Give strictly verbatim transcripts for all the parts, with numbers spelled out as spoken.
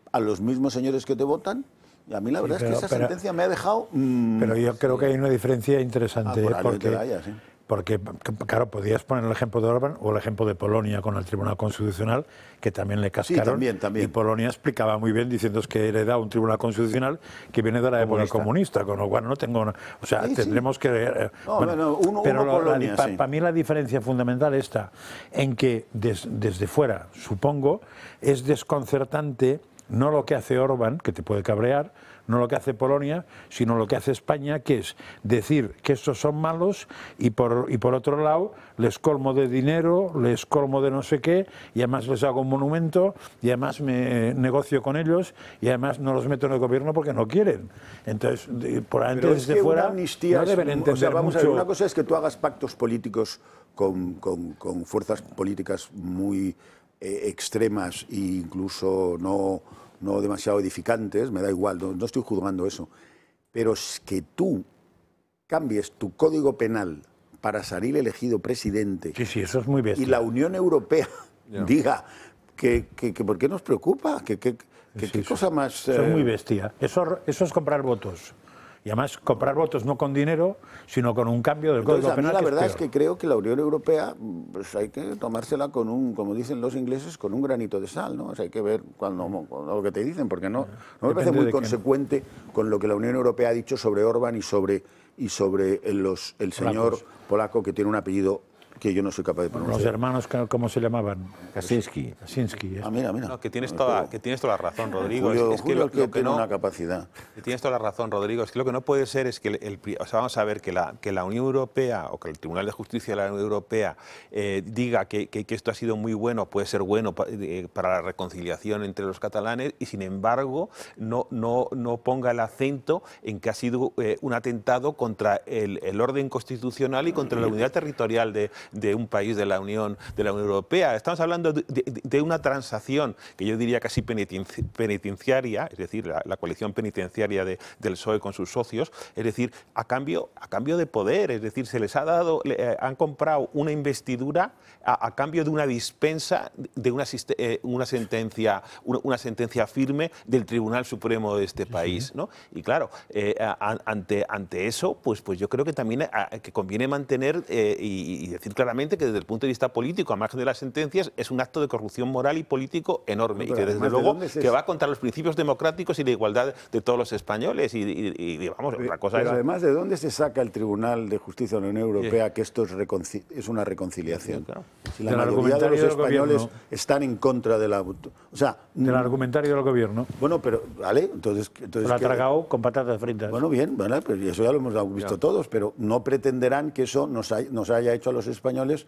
a los mismos señores que te votan. Y a mí la verdad sí, pero, es que esa pero, sentencia me ha dejado... Mmm, pero yo creo sí. que hay una diferencia interesante. Ah, por porque, haya, sí. porque, claro, podías poner el ejemplo de Orbán o el ejemplo de Polonia con el Tribunal Constitucional, que también le cascaron. Sí, también, también. Y Polonia explicaba muy bien diciendo que hereda un Tribunal Constitucional que viene de la época comunista, comunista con lo cual no tengo... Una, o sea, sí, tendremos sí. que... Eh, no, bueno, no, uno, pero uno lo, Polonia, la, para sí. pa mí la diferencia fundamental está en que des, desde fuera, supongo, es desconcertante no lo que hace Orbán, que te puede cabrear, no lo que hace Polonia, sino lo que hace España, que es decir que estos son malos y por, y por otro lado les colmo de dinero, les colmo de no sé qué, y además les hago un monumento, y además me negocio con ellos, y además no los meto en el gobierno porque no quieren. Entonces, por antes de es fuera, amnistía no deben entender o sea, vamos mucho... a ver, una cosa es que tú hagas pactos políticos con, con, con fuerzas políticas muy eh, extremas e incluso no... no demasiado edificantes, me da igual, no, no estoy juzgando eso, pero es que tú cambies tu código penal para salir elegido presidente sí, sí, eso es muy bestia. Y la Unión Europea yeah. diga que, que, que ¿por qué nos preocupa? Que, que, que, sí, ¿Qué eso, cosa más...? Eso eh... es muy bestia, eso, eso es comprar votos. Y además comprar votos no con dinero, sino con un cambio del Entonces, Código Penal. A mí la que verdad es, es que creo que la Unión Europea pues hay que tomársela con un, como dicen los ingleses, con un granito de sal, ¿no? O sea, hay que ver cuando, cuando lo que te dicen, porque no, no me parece muy consecuente que... con lo que la Unión Europea ha dicho sobre Orbán y sobre, y sobre el, los, el señor Polacos. polaco que tiene un apellido que yo no soy capaz de pronunciar. Los hermanos, ¿cómo se llamaban? Kaczynski. Kaczynski. Ah, mira, mira. No, que, tienes toda, que tienes toda la razón, Rodrigo. Julio, es, es que Julio lo, que lo que tiene no, una capacidad. Que tienes toda la razón, Rodrigo. Es que lo que no puede ser es que, el, el, o sea, vamos a ver, que la, que la Unión Europea o que el Tribunal de Justicia de la Unión Europea eh, diga que, que, que esto ha sido muy bueno, puede ser bueno pa, eh, para la reconciliación entre los catalanes y, sin embargo, no, no, no ponga el acento en que ha sido eh, un atentado contra el, el orden constitucional y contra la unidad territorial de, de un país de la Unión de la Unión Europea. Estamos hablando de, de, de una transacción que yo diría casi penitenci penitenciaria, es decir, la, la coalición penitenciaria de, del P S O E con sus socios, es decir, a cambio, a cambio de poder, es decir, se les ha dado, le, eh, han comprado una investidura a, a cambio de una dispensa de una, eh, una sentencia, una, una sentencia firme del Tribunal Supremo de este país, ¿no? Y claro, eh, a, ante, ante eso, pues, pues yo creo que también a, que conviene mantener eh, y, y decir claramente que desde el punto de vista político, a margen de las sentencias, es un acto de corrupción moral y político enorme, y que desde luego de que va contra los principios democráticos y la igualdad de todos los españoles, y, y, y vamos, pero, otra cosa pero es... además, ¿de dónde se saca el Tribunal de Justicia de la Unión Europea sí. que esto es, es una reconciliación? Sí, claro. Si la del mayoría de los españoles gobierno. están en contra de la... O sea, del argumentario del gobierno. Bueno, pero, ¿vale? Entonces... entonces lo ha tragado con patatas fritas. Bueno, bien, bueno, pues eso ya lo hemos visto ya. todos, pero no pretenderán que eso nos, hay, nos haya hecho a los españoles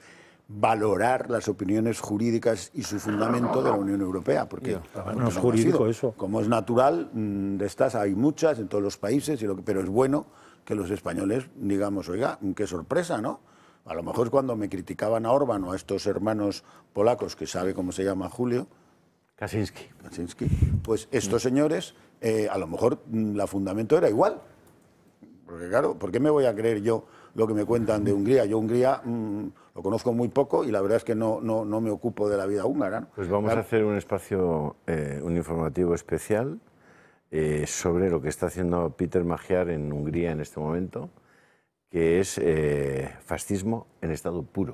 valorar las opiniones jurídicas y su fundamento de la Unión Europea, porque, porque no es jurídico eso. Como es natural, de estas hay muchas en todos los países, y lo que, pero es bueno que los españoles digamos, oiga, qué sorpresa, ¿no? A lo mejor cuando me criticaban a Orbán o a estos hermanos polacos, que sabe cómo se llama Julio, Kaczynski, Kaczynski pues estos señores, eh, a lo mejor la fundamento era igual. Porque claro, ¿por qué me voy a creer yo lo que me cuentan de Hungría? Yo Hungría mmm, lo conozco muy poco y la verdad es que no, no, no me ocupo de la vida húngara, ¿no? Pues vamos claro. a hacer un espacio, eh, un informativo especial eh, sobre lo que está haciendo Peter Magyar en Hungría en este momento, que es eh, fascismo en estado puro.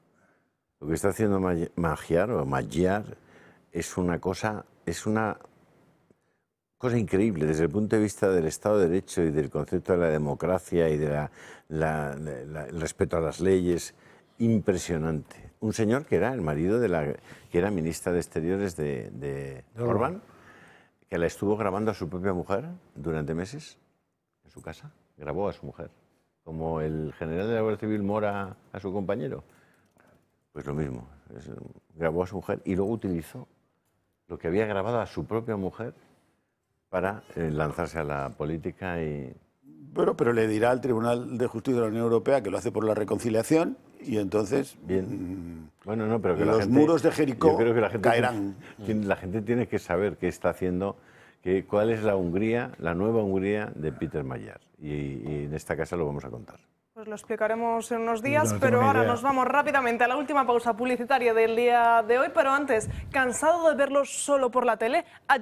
Lo que está haciendo Magyar, o Magyar es una cosa, es una... cosa increíble desde el punto de vista del Estado de Derecho y del concepto de la democracia y del de la, la, la, respeto a las leyes, impresionante. Un señor que era el marido de la que era ministra de Exteriores de, de Orbán, que la estuvo grabando a su propia mujer durante meses en su casa, grabó a su mujer, como el general de la Guardia Civil mora a su compañero, pues lo mismo, es, grabó a su mujer y luego utilizó lo que había grabado a su propia mujer para eh, lanzarse a la política y... Bueno, pero le dirá al Tribunal de Justicia de la Unión Europea que lo hace por la reconciliación y entonces... Bien. Mmm, bueno, no, pero que los la gente, muros de Jericó yo creo que la gente caerán. Tiene, la gente tiene que saber qué está haciendo, que, cuál es la Hungría, la nueva Hungría de Peter Magyar. Y, y en esta casa lo vamos a contar. Pues lo explicaremos en unos días, no pero ahora idea. nos vamos rápidamente a la última pausa publicitaria del día de hoy. Pero antes, ¿cansado de verlos solo por la tele?